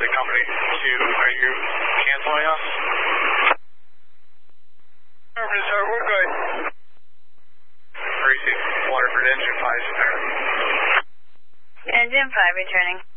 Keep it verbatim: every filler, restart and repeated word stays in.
the company to, are you canceling us? Sir, we're good. Receiving Waterford Engine five. Engine five returning.